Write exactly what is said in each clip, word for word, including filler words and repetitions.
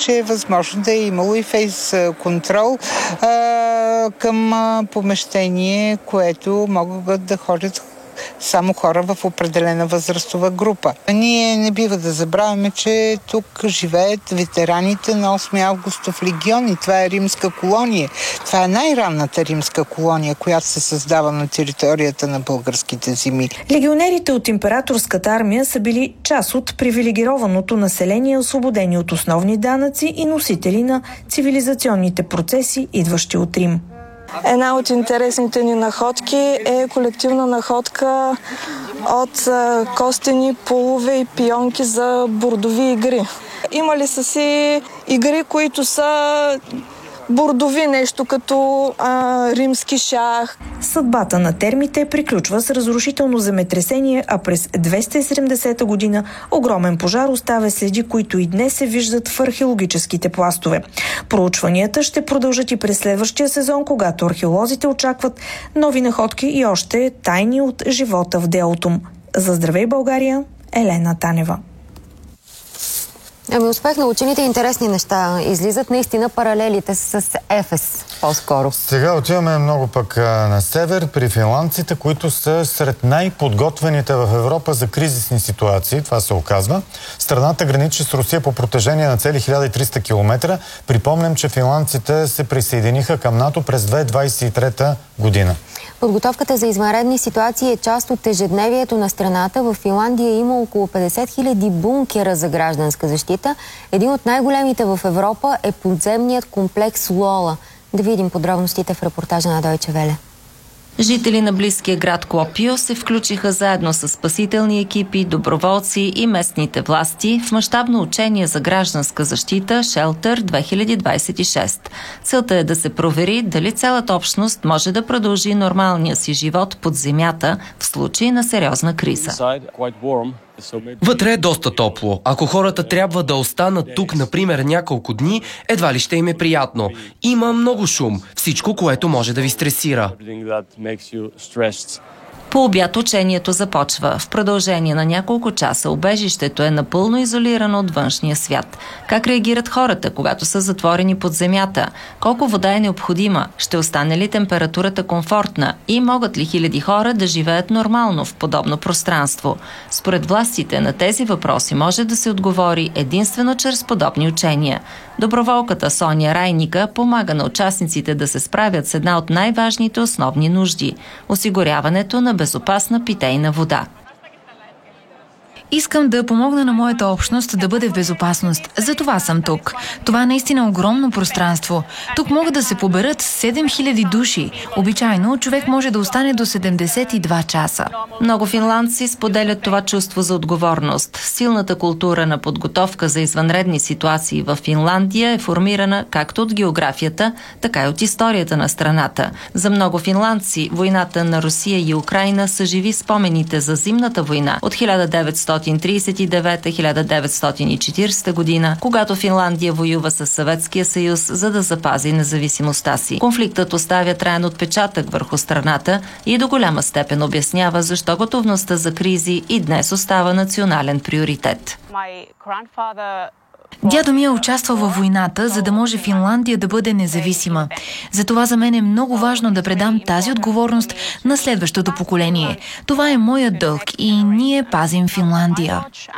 че е възможно да е имало и фейс контрол а, към а, помещение, което могат да ходят само хора в определена възрастова група. Ние не бива да забравяме, че тук живеят ветераните на осми августов легион и това е римска колония. Това е най-ранната римска колония, която се създава на територията на българските земи. Легионерите от императорската армия са били част от привилегированото население, освободени от основни данъци и носители на цивилизационните процеси, идващи от Рим. Една от интересните ни находки е колективна находка от костени полове и пионки за бордови игри. Имали са си игри, които са бордови, нещо като а, римски шах. Съдбата на термите приключва с разрушително земетресение, а през двеста и седемдесета година огромен пожар оставя следи, които и днес се виждат в археологическите пластове. Проучванията ще продължат и през следващия сезон, когато археолозите очакват нови находки и още тайни от живота в делото. За Здравей България, Елена Танева. Ами успех на учените, интересни неща излизат. Наистина паралелите с Ефес по-скоро. Сега отиваме много пък на север при финландците, които са сред най-подготвените в Европа за кризисни ситуации. Това се оказва. Страната граничи с Русия по протежение на цели хиляда и триста километра. Припомням, че финландците се присъединиха към НАТО през две хиляди двадесет и трета година. Подготовката за извънредни ситуации е част от ежедневието на страната. В Финландия има около петдесет хиляди бункера за гражданска защита. Един от най-големите в Европа е подземният комплекс Лола. Да видим подробностите в репортажа на Deutsche Welle. Жители на близкия град Клопио се включиха заедно с спасителни екипи, доброволци и местните власти в мащабно учение за гражданска защита Shelter две хиляди двадесет и шеста. Целта е да се провери дали цялата общност може да продължи нормалния си живот под земята в случай на сериозна криза. Вътре е доста топло. Ако хората трябва да останат тук, например, няколко дни, едва ли ще им е приятно. Има много шум, всичко, което може да ви стресира. По обяд учението започва. В продължение на няколко часа убежището е напълно изолирано от външния свят. Как реагират хората, когато са затворени под земята? Колко вода е необходима? Ще остане ли температурата комфортна? И могат ли хиляди хора да живеят нормално в подобно пространство? Според властите на тези въпроси може да се отговори единствено чрез подобни учения. Доброволката Соня Райника помага на участниците да се справят с една от най-важните основни нужди – осигуряването на безопасна питейна вода. Искам да помогна на моята общност да бъде в безопасност. Затова съм тук. Това е наистина огромно пространство. Тук могат да се поберат седем хиляди души. Обичайно човек може да остане до седемдесет и два часа. Много финландци споделят това чувство за отговорност. Силната култура на подготовка за извънредни ситуации в Финландия е формирана както от географията, така и от историята на страната. За много финландци войната на Русия и Украйна са живи спомените за зимната война от хиляда деветстотин тридесет и девета до хиляда деветстотин и четиридесета година, когато Финландия воюва с Съветския съюз, за да запази независимостта си. Конфликтът оставя траен отпечатък върху страната и до голяма степен обяснява защо готовността за кризи и днес остава национален приоритет. Дядо ми е участвал във войната, за да може Финландия да бъде независима. Затова за мен е много важно да предам тази отговорност на следващото поколение. Това е моят дълг и ние пазим Финландия.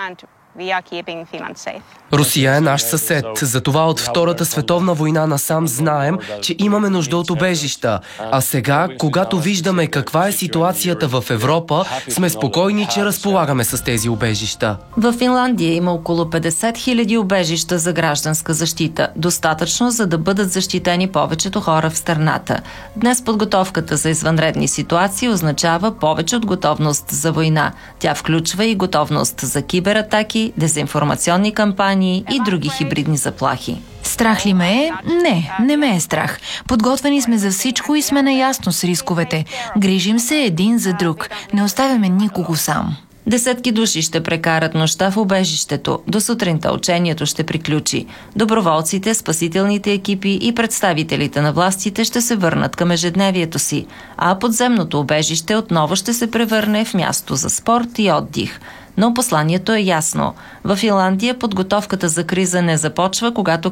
Русия е наш съсед. Затова от Втората световна война насам знаем, че имаме нужда от убежища. А сега, когато виждаме каква е ситуацията в Европа, сме спокойни, че разполагаме с тези убежища. В Финландия има около петдесет хиляди убежища за гражданска защита. Достатъчно, за да бъдат защитени повечето хора в страната. Днес подготовката за извънредни ситуации означава повече от готовност за война. Тя включва и готовност за кибератаки, дезинформационни кампании и други хибридни заплахи. Страх ли ме е? Не, не ме е страх. Подготвени сме за всичко и сме наясно с рисковете. Грижим се един за друг. Не оставяме никого сам. Десетки души ще прекарат нощта в убежището. До сутринта учението ще приключи. Доброволците, спасителните екипи и представителите на властите ще се върнат към ежедневието си, а подземното убежище отново ще се превърне в място за спорт и отдих. Но посланието е ясно. В Финландия подготовката за криза не започва, когато